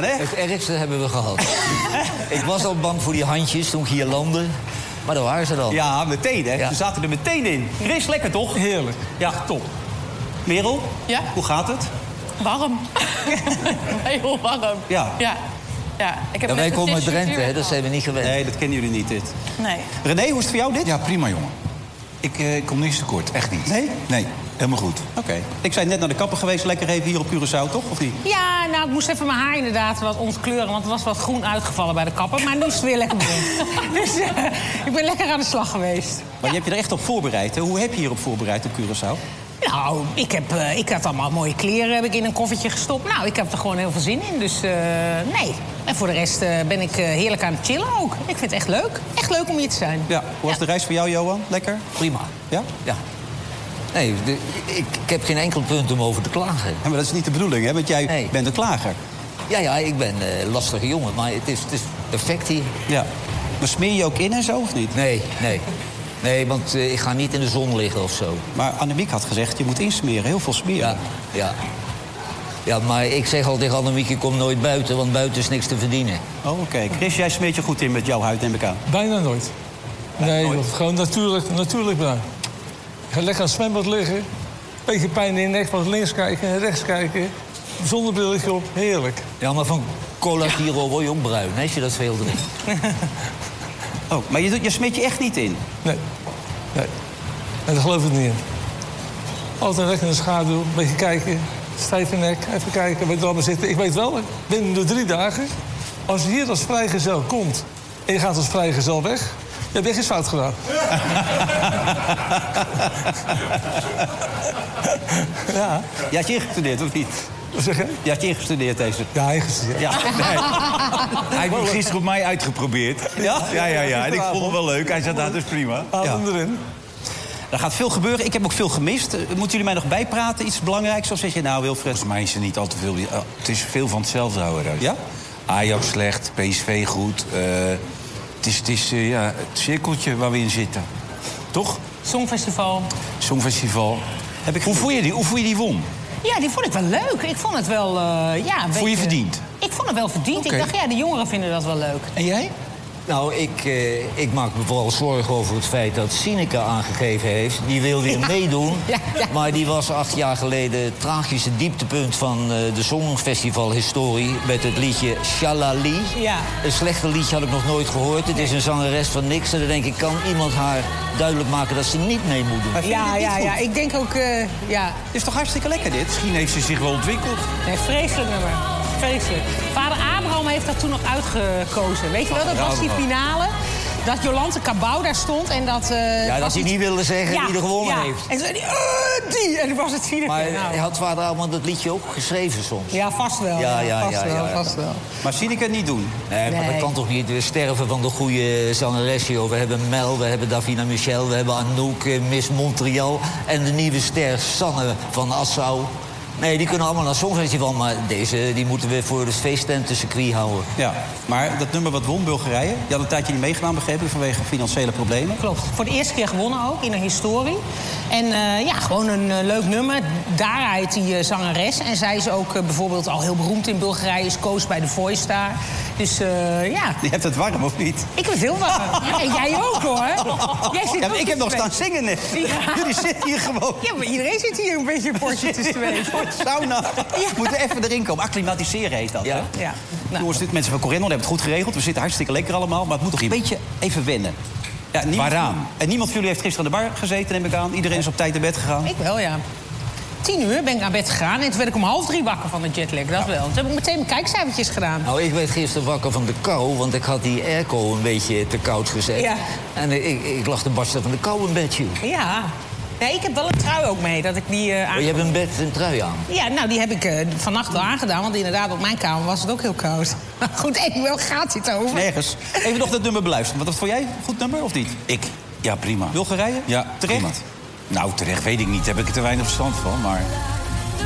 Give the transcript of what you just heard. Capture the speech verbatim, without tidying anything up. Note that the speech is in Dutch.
hè? Het ergste hebben we gehad. Ik was al bang voor die handjes toen ik hier landde. Maar daar waren ze dan. Ja, meteen, hè? Ja. Ze zaten er meteen in. Chris, lekker toch? Heerlijk. Ja, top. Merel, Ja? hoe gaat het? Warm. Heel warm. Ja. Ja. Ja, ik heb Ja, wij net komen een uit Drenthe, t-shirt hè? Dat zijn we niet gewend. Nee, dat kennen jullie niet, dit. Nee. René, hoe is het voor jou, dit? Ja, prima, jongen. Ik uh, kom niks tekort, echt niet. Nee? Nee, helemaal goed. Oké. Okay. Ik ben net naar de kapper geweest, lekker even hier op Curaçao, toch? Of niet? Ja, nou, ik moest even mijn haar inderdaad wat ontkleuren... want het was wat groen uitgevallen bij de kapper. Maar nu is het weer lekker blond. Dus uh, ik ben lekker aan de slag geweest. Maar je hebt je er echt op voorbereid, hè? Hoe heb je hierop voorbereid op Curaçao? Nou, ik, heb, uh, ik had allemaal mooie kleren heb ik in een koffertje gestopt. Nou, ik heb er gewoon heel veel zin in, dus uh, nee. En voor de rest uh, ben ik uh, heerlijk aan het chillen ook. Ik vind het echt leuk. Echt leuk om hier te zijn. Ja. Hoe was ja. de reis voor jou, Johan? Lekker? Prima. Ja? Ja. Nee, de, ik, ik heb geen enkel punt om over te klagen. Ja, maar dat is niet de bedoeling, hè? Want jij nee. bent een klager. Ja, ja, ik ben een uh, lastige jongen, maar het is, het is perfect hier. Ja. Maar smeer je ook in en zo, of niet? Nee, nee. Nee, want uh, ik ga niet in de zon liggen of zo. Maar Annemiek had gezegd, je moet insmeren, heel veel smeren. Ja, ja. Ja, maar ik zeg al tegen Annemiek, ik kom nooit buiten, want buiten is niks te verdienen. Oh, oké. Okay. Chris, jij smeert je goed in met jouw huid, neem ik aan. Bijna nooit. Nee, nooit. Gewoon natuurlijk, natuurlijk bruin. Ik ga lekker aan het zwembad liggen. Beetje pijn in de nek, wat links kijken, rechts kijken. Zonnebrilletje op, heerlijk. Ja, maar van cola Giro word je ook bruin, hè, als je dat veel drinkt. Oh, maar je, je smeert je echt niet in? Nee. Nee. En daar geloof ik niet in. Altijd lekker in de schaduw, een beetje kijken. Stijve nek, even kijken, weet je allemaal zitten. Ik weet wel, binnen de drie dagen... als je hier als vrijgezel komt en je gaat als vrijgezel weg... je hebt echt iets fout gedaan. Ja. Je had je ingestudeerd, of niet? Wat zeg je? Je had je ingestudeerd, deze. Ja, ingestudeerd. Ja. Nee. Hij heeft hem gisteren op mij uitgeprobeerd. Ja? Ja, ja, ja. En ik vond het wel leuk. Hij zat daar dus prima. Adem erin. Er gaat veel gebeuren. Ik heb ook veel gemist. Moeten jullie mij nog bijpraten? Iets belangrijks? Of zeg je nou, Wilfred? Volgens mij is er niet al te veel. Het is veel van hetzelfde houden. Ja? Ajax slecht, P S V goed. Uh, het is, het, is uh, ja, het cirkeltje waar we in zitten. Toch? Songfestival. Songfestival. Heb ik hoe, voel je die, hoe voel je die won? Ja, die vond ik wel leuk. Ik vond het wel, uh, ja... Voel je verdiend? Ik vond het wel verdiend. Okay. Ik dacht, ja, de jongeren vinden dat wel leuk. En jij? Nou, ik, eh, ik maak me vooral zorgen over het feit dat Sineke aangegeven heeft. Die wil weer Ja. meedoen. Ja, ja. Maar die was acht jaar geleden het tragische dieptepunt van uh, de Songfestival-historie. Met het liedje Shalali. Ja. Een slechter liedje had ik nog nooit gehoord. Het is een zangeres van niks. En dan denk ik, kan iemand haar duidelijk maken dat ze niet mee moet doen? Ja, ja, ja. Ik denk ook, uh, ja... Het is toch hartstikke lekker, dit? Misschien heeft ze zich wel ontwikkeld. Nee, vreselijk nummer. Vreselijk. Vader Abraham heeft dat toen nog uitgekozen. Weet je wel, dat was die finale. Dat Jolante Cabau daar stond en dat... Uh, Ja, dat hij iets... niet wilde zeggen ja, wie er gewonnen ja. heeft. En toen zei hij, uh, die! En toen was het Sineke. Maar nou. had Vader Abraham dat liedje ook geschreven soms? Ja, vast wel. Ja, ja, vast ja, wel, ja, ja. vast wel. Maar Sineke niet doen? Nee, maar Nee. dat kan toch niet? We sterven van de goede zangeres, joh. We hebben Mel, we hebben Davina Michel, we hebben Anouk, eh, Miss Montreal... en de nieuwe ster Sanne van Assau. Nee, die kunnen allemaal naar het Songfestival, maar deze die moeten we voor het feesttentencircuit houden. Ja, maar dat nummer wat won, Bulgarije... je had een tijdje niet meegedaan, begrepen, vanwege financiële problemen. Klopt. Voor de eerste keer gewonnen ook, in de historie. En uh, ja, gewoon een uh, leuk nummer. Daaruit die uh, zangeres. En zij is ook uh, bijvoorbeeld al heel beroemd in Bulgarije. Is coach bij de Voice daar. Dus uh, ja. Je hebt het warm, of niet? Ik heb het heel warm. Ja, en jij ook, hoor. Jij zit Ja, maar ook ik heb te nog staan zweten. zingen net. Ja. Jullie zitten hier gewoon. Ja, maar iedereen zit hier een beetje een potje te zweten. Sauna. Ja. We moeten even erin komen. Acclimatiseren heet dat, Ja. hè? Ja. Nou. Jongens, dit mensen van Corendon hebben het goed geregeld. We zitten hartstikke lekker allemaal. Maar het moet toch een beetje even wennen. Ja, niemand, Waaraan? En niemand van jullie heeft gisteren aan de bar gezeten, neem ik aan. Iedereen is op tijd naar bed gegaan. Ik wel, ja. Tien uur ben ik naar bed gegaan en toen werd ik om half drie wakker van de jetlag. Dat wel. Toen heb ik meteen mijn kijkcijfertjes gedaan. Nou, ik werd gisteren wakker van de kou, want ik had die airco een beetje te koud gezet. Ja. En ik, ik lag te barsten van de kou in bed, joh. Ja. Nee, ik heb wel een trui ook mee, dat ik die uh, Maar je hebt een bed en trui aan. Ja, nou, die heb ik uh, vannacht wel aangedaan. Want inderdaad, op mijn kamer was het ook heel koud. Maar goed, even wel gaat het over. Nergens. Even nog dat nummer beluisteren. Wat vond jij? Goed nummer of niet? Ik? Ja, prima. Bulgarije? Ja, Terecht? prima. Nou, terecht weet ik niet. Daar heb ik er te weinig verstand van, maar...